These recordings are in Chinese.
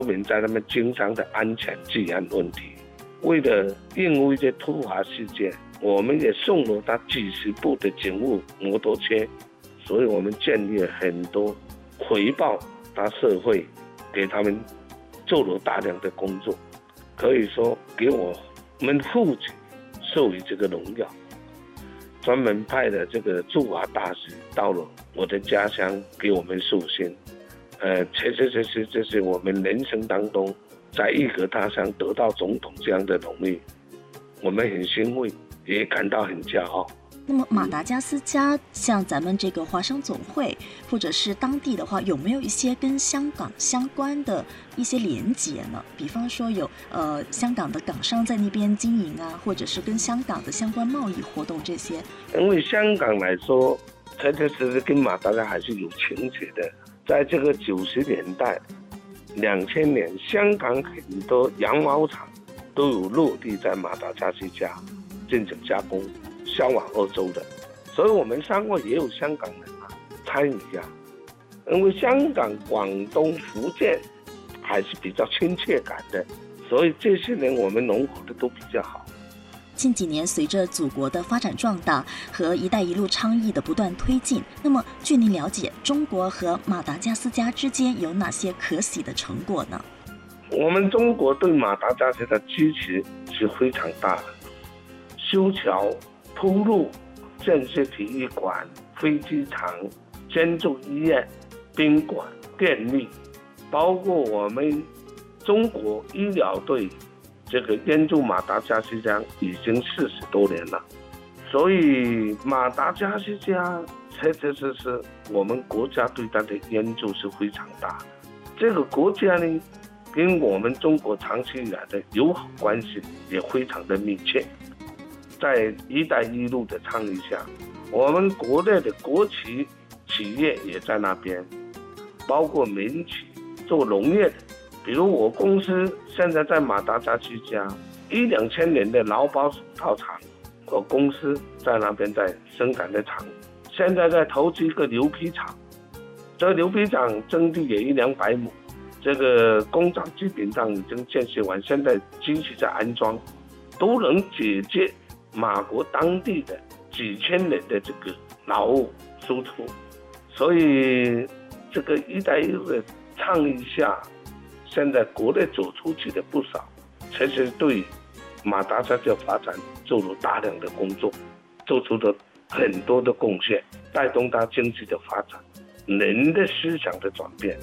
民在那边经常的安全治安问题。为了应付一些突发事件，我们也送了他几十部的警务摩托车，所以我们建立了很多回报他社会，给他们做了大量的工作，可以说给我们父亲授予这个荣耀。专门派的这个驻华大使到了我的家乡给我们述信，这是我们人生当中在异国他乡得到总统这样的荣誉，我们很欣慰，也感到很骄傲。 那么马达加斯加像咱们这个华商总会或者是当地的话，有没有一些跟香港相关的一些连结呢？比方说有香港的港商在那边经营啊，或者是跟香港的相关贸易活动这些。 因为香港来说，确实跟马达加还是有情节的。在这个90年代、2000年，香港很多羊毛厂都有落地在马达加斯加进行加工，销往欧洲的，所以我们商会也有香港人参与啊。因为香港、广东、福建还是比较亲切感的，所以这些年我们融合的都比较好。 近几年，随着祖国的发展壮大和“一带一路”倡议的不断推进，那么据您了解，中国和马达加斯加之间有哪些可喜的成果呢？ 我们中国对马达加斯加的支持是非常大的，修桥、铺路、建设体育馆、飞机场、建筑医院、宾馆、电力，包括我们中国医疗队这个援助马达加斯加已经40多年了，所以马达加斯加确实我们国家对它的援助是非常大的。这个国家呢，跟我们中国长期以来的友好关系也非常的密切。在“一带一路”的倡议下，我们国内的国企企业也在那边，包括民企做农业的，比如我公司现在在马达加斯加，2000年的劳保手套厂，我公司在那边在生产的厂，现在在投资一个牛皮厂，这个牛皮厂征地也100-200亩，这个工厂基本上已经建设完，现在机器在安装，都能解决马国当地的几千年的这个劳务输出，所以这个“一带一路”的倡议下，现在国内走出去的不少，其实对马达加斯加发展做了大量的工作，做出了很多的贡献，带动它经济的发展，人的思想的转变。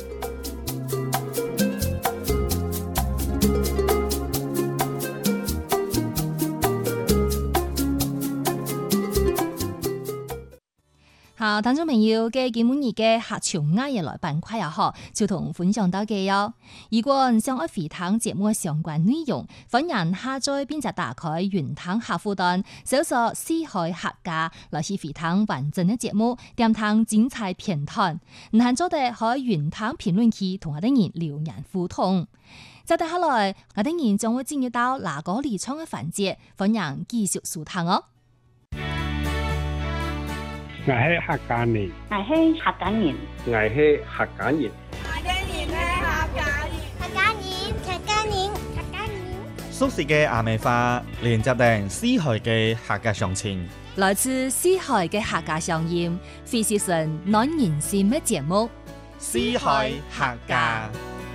好，聽眾朋友嘅今日嘅客場藝人來板塊啊，嗬，就同分享到嘅喲。如果想愛回聽節目嘅相關內容，歡迎下載並且打開雲聽客戶端，搜索四海客家來去回聽完整嘅節目，點聽精彩片段。唔限咗哋喺雲聽評論區同我哋人留言互動。接住下來，我哋人將會進入到哪個離場嘅環節，歡迎繼續收聽哦。 我係客家人， 我係客家人， 我係客家人， 客家人， 熟悉嘅阿美花，連接定四海嘅客家鄉情， 來自四海嘅客家鄉音，非是純暖人心嘅節目。 四海客家。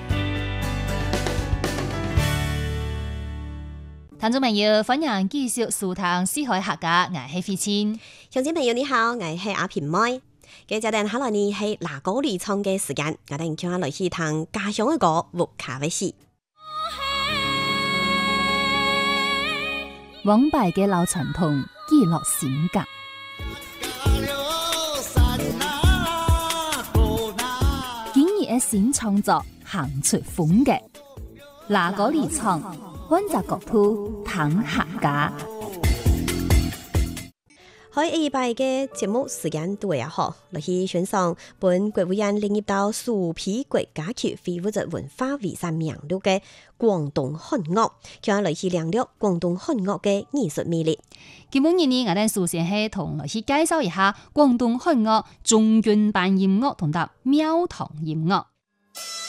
聽眾朋友，歡迎繼續收聽四海客家，我係飛千。 鄉親朋友你好，我係阿平妹。今日下來呢係哪個離場嘅時間，我哋將來去聽家鄉嘅歌《木卡威士》。 往敗嘅老傳統，記錄性格。今日嘅新創作，行出風格。哪個離場？揾隻角度談客家。 喺禮拜嘅節目時間都也好，來去欣賞本國務院列入到蘇皮國家級非物質文化遺產名錄嘅廣東漢樂，將來去領略廣東漢樂嘅藝術魅力。 今日呢，我哋首先係同來去介紹一下廣東漢樂中韻版音樂同埋廟堂音樂。